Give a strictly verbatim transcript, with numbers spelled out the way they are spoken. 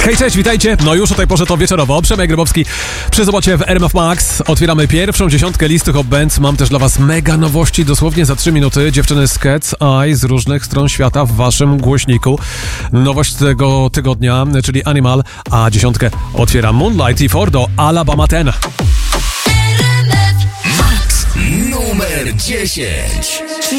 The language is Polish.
Hej, cześć, witajcie. No już o tej porze to wieczorowo. Przemek Grybowski przy Sobocie w R M F Max. Otwieramy pierwszą dziesiątkę listy Hot Bands. Mam też dla was mega nowości. Dosłownie za trzy minuty dziewczyny z Cat's Eye z różnych stron świata w waszym głośniku. Nowość tego tygodnia, czyli Animal, a dziesiątkę otwiera Moonlight i Fordo, Alabama ten. Max numer dziesięć.